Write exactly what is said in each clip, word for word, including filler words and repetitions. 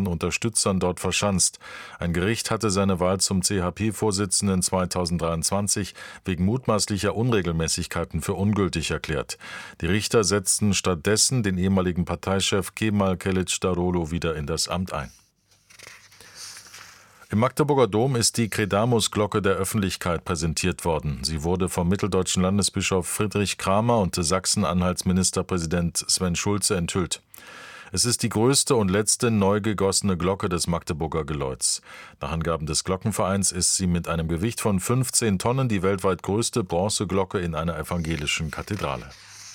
ihren Unterstützern dort verschanzt. Ein Gericht hatte seine Wahl zum C H P-Vorsitzenden zweitausenddreiundzwanzig wegen mutmaßlicher Unregelmäßigkeiten für ungültig erklärt. Die Richter setzten stattdessen den ehemaligen Parteichef Kemal Kılıçdaroğlu wieder in das Amt ein. Im Magdeburger Dom ist die Credamus-Glocke der Öffentlichkeit präsentiert worden. Sie wurde vom mitteldeutschen Landesbischof Friedrich Kramer und Sachsen-Anhalts-Ministerpräsident Sven Schulze enthüllt. Es ist die größte und letzte neu gegossene Glocke des Magdeburger Geläuts. Nach Angaben des Glockenvereins ist sie mit einem Gewicht von fünfzehn Tonnen die weltweit größte Bronzeglocke in einer evangelischen Kathedrale.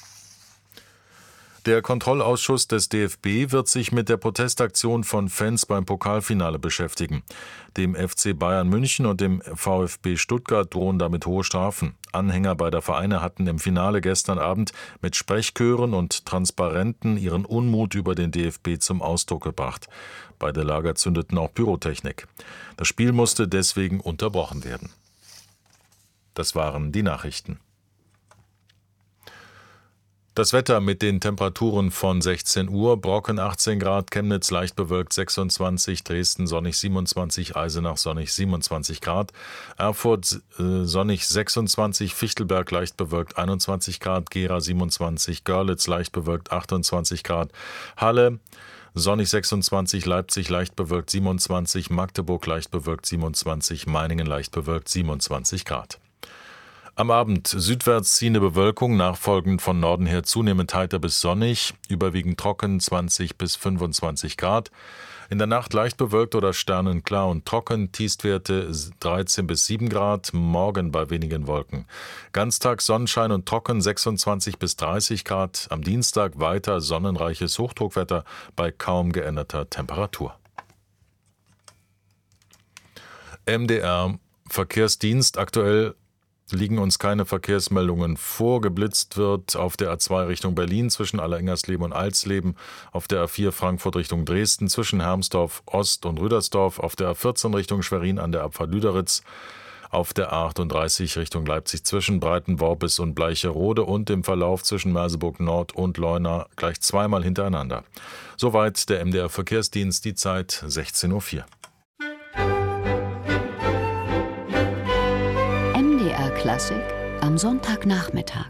Der Kontrollausschuss des D F B wird sich mit der Protestaktion von Fans beim Pokalfinale beschäftigen. Dem F C Bayern München und dem VfB Stuttgart drohen damit hohe Strafen. Anhänger beider Vereine hatten im Finale gestern Abend mit Sprechchören und Transparenten ihren Unmut über den D F B zum Ausdruck gebracht. Beide Lager zündeten auch Pyrotechnik. Das Spiel musste deswegen unterbrochen werden. Das waren die Nachrichten. Das Wetter mit den Temperaturen von sechzehn Uhr, Brocken achtzehn Grad, Chemnitz leicht bewölkt sechsundzwanzig, Dresden sonnig siebenundzwanzig, Eisenach sonnig siebenundzwanzig Grad, Erfurt äh, sonnig sechsundzwanzig, Fichtelberg leicht bewölkt einundzwanzig Grad, Gera siebenundzwanzig, Görlitz leicht bewölkt achtundzwanzig Grad, Halle sonnig sechsundzwanzig, Leipzig leicht bewölkt siebenundzwanzig, Magdeburg leicht bewölkt siebenundzwanzig, Meiningen leicht bewölkt siebenundzwanzig Grad. Am Abend südwärts ziehende Bewölkung, nachfolgend von Norden her zunehmend heiter bis sonnig, überwiegend trocken zwanzig bis fünfundzwanzig Grad. In der Nacht leicht bewölkt oder sternenklar und trocken, Tiefstwerte dreizehn bis sieben Grad, morgen bei wenigen Wolken. Ganztag Sonnenschein und trocken sechsundzwanzig bis dreißig Grad, am Dienstag weiter sonnenreiches Hochdruckwetter bei kaum geänderter Temperatur. M D R Verkehrsdienst, aktuell liegen uns keine Verkehrsmeldungen vor. Geblitzt wird auf der A zwei Richtung Berlin zwischen Allerengersleben und Alsleben, auf der A vier Frankfurt Richtung Dresden zwischen Hermsdorf Ost und Rüdersdorf, auf der A vierzehn Richtung Schwerin an der Abfahrt Lüderitz, auf der A achtunddreißig Richtung Leipzig zwischen Breitenworbis und Bleicherode und im Verlauf zwischen Merseburg Nord und Leuna gleich zweimal hintereinander. Soweit der M D R Verkehrsdienst, die Zeit sechzehn Uhr vier. M D R Klassik am Sonntagnachmittag.